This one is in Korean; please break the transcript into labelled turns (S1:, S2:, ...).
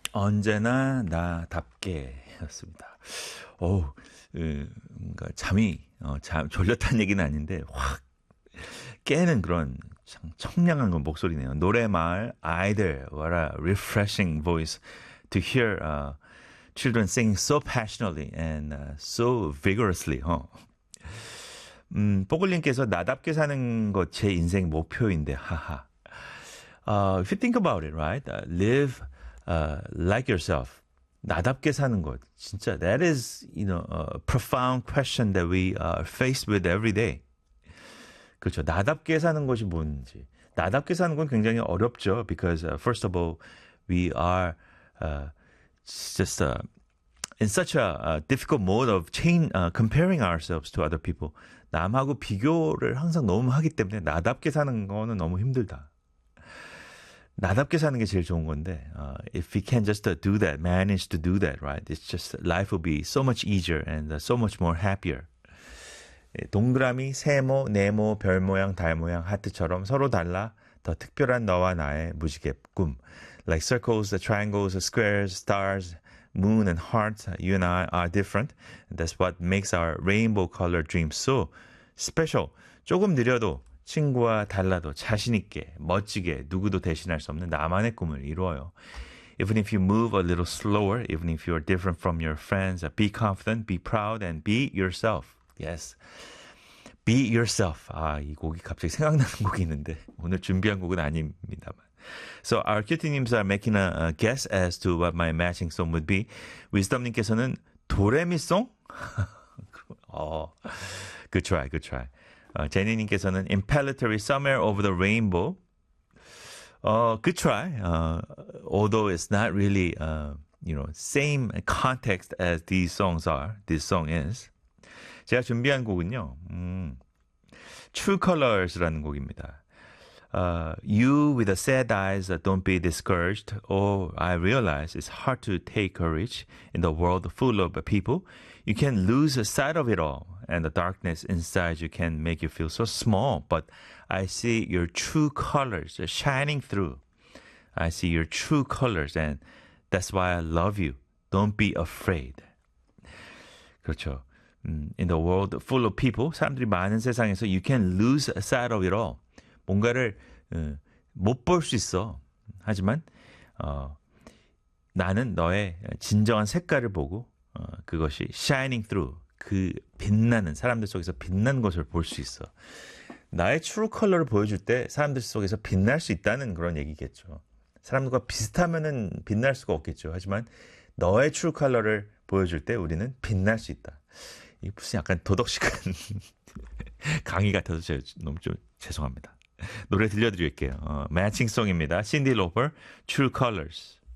S1: 언제나 나답게였습니다. 오, 뭔가 졸렸다는 얘기는 아닌데 확 깨는 그런 참 청량한 건 목소리네요. 노래말 아이들, what a refreshing voice to hear children sing so passionately and so vigorously. 뽀글님께서 나답게 사는 것 제 인생 목표인데 하하. If you think about it, right? Live like yourself. 나답게 사는 것. 진짜 that is, a profound question that we are faced with every day. 그렇죠. 나답게 사는 것이 뭔지. 나답게 사는 건 굉장히 어렵죠. Because first of all, we are just in such a difficult mode of comparing ourselves to other people. 남하고 비교를 항상 너무 하기 때문에 나답게 사는 거는 너무 힘들다. 나답게 사는 게 제일 좋은 건데, if we can just do that, manage to do that, right? It's just life will be so much easier and so much more happier. 동그라미, 세모, 네모, 별 모양, 달 모양, 하트처럼 서로 달라 더 특별한 너와 나의 무지개 꿈. Like circles, triangles, squares, stars, moon and hearts, you and I are different. That's what makes our rainbow color dream so special. 조금 느려도 친구와 달라도 자신있게, 멋지게 누구도 대신할 수 없는 나만의 꿈을 이루어요. Even if you move a little slower, even if you're different from your friends, be confident, be proud, and be yourself. Yes. Be yourself. 이 곡이 갑자기 생각나는 곡이 있는데 오늘 준비한 곡은 아닙니다만. So our cutie-nims are making a guess as to what my matching song would be. wisdom님께서는 도레미송? Good try, good try. 제니님께서는 impellatory somewhere over the rainbow. Good try. Although it's not really, same context as these songs are. This song is. 제가 준비한 곡은요. True Colors라는 곡입니다. You with the sad eyes, don't be discouraged. Oh, I realize it's hard to take courage in the world full of people. You can lose sight of it all, and the darkness inside you can make you feel so small. But I see your true colors shining through. I see your true colors, and that's why I love you. Don't be afraid. 그렇죠. In the world full of people, 사람들이 많은 세상에서 you can lose sight of it all. 뭔가를 못 볼 수 있어. 하지만 나는 너의 진정한 색깔을 보고 그것이 shining through, 그 빛나는 사람들 속에서 빛나는 것을 볼 수 있어. 나의 true 컬러를 보여줄 때 사람들 속에서 빛날 수 있다는 그런 얘기겠죠. 사람들과 비슷하면은 빛날 수가 없겠죠. 하지만 너의 true 컬러를 보여줄 때 우리는 빛날 수 있다. 이 무슨 약간 도덕식한 강의 같아서 너무 좀 죄송합니다. 노래 들려드릴게요. 매칭송입니다. 신디 로퍼, True Colors.